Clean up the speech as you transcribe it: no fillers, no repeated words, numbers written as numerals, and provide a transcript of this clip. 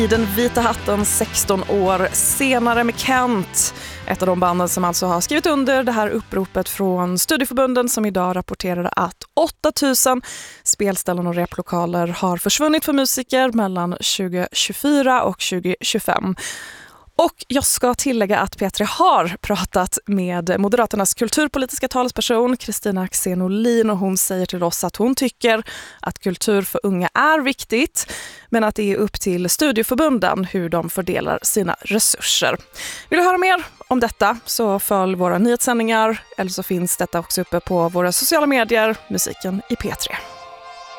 I den vita hatten 16 år senare med Kent. Ett av de banden som alltså har skrivit under det här uppropet från studieförbunden som idag rapporterade att 8000 spelställen och replokaler har försvunnit för musiker mellan 2024 och 2025. Och jag ska tillägga att P3 har pratat med Moderaternas kulturpolitiska talesperson Kristina Axén Olin och hon säger till oss att hon tycker att kultur för unga är viktigt men att det är upp till studieförbunden hur de fördelar sina resurser. Vill du höra mer om detta så följ våra nyhetssändningar eller så finns detta också uppe på våra sociala medier, musiken i P3.